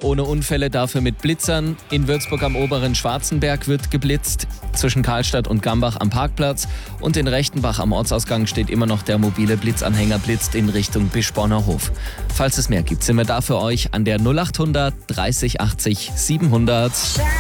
ohne Unfälle, dafür mit Blitzern. In Würzburg am oberen Schwarzenberg wird geblitzt, zwischen Karlstadt und Gambach am Parkplatz. Und in Rechtenbach am Ortsausgang steht immer noch der mobile Blitzanhänger, blitzt in Richtung Bischborner Hof. Falls es mehr gibt, sind wir da für euch an der 0800 30 80 700.